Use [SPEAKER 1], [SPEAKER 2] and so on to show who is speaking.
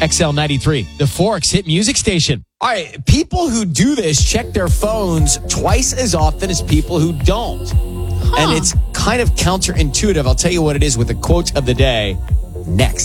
[SPEAKER 1] XL93, the Forks hit music station. All right, people who do this check their phones twice as often as people who don't. And it's kind of counterintuitive. I'll tell you what it is with the quote of the day next.